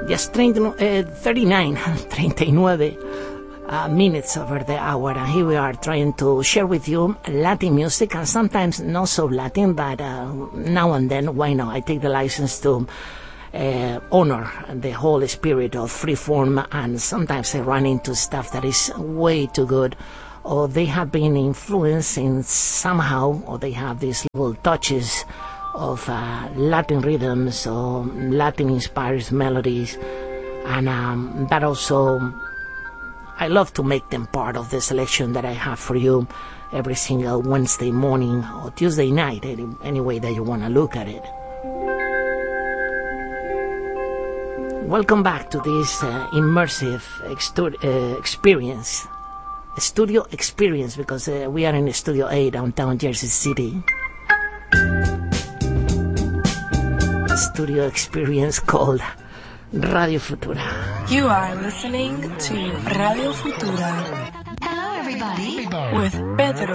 Just 39 minutes over the hour, and here we are trying to share with you Latin music, and sometimes not so Latin, but now and then, why not? I take the license to honor the whole spirit of freeform, and sometimes I run into stuff that is way too good, or they have been influenced in somehow, or they have these little touches of Latin rhythms or Latin-inspired melodies, and that also, I love to make them part of the selection that I have for you every single Wednesday morning or Tuesday night, any way that you want to look at it. Welcome back to this immersive experience, studio experience, because we are in Studio A, downtown Jersey City. A studio experience called Radio Futura. You are listening to Radio Futura. Hello, everybody. With Pedro